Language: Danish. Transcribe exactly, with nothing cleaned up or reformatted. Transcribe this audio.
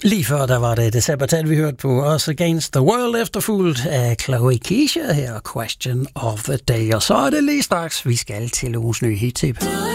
Lige før der var det det Sabbath, vi hørte på Us Against the World, efterfulgt af Chloe Keisha her, Question of the Day. Og så er det lige straks, vi skal til ugens nye hit-tip.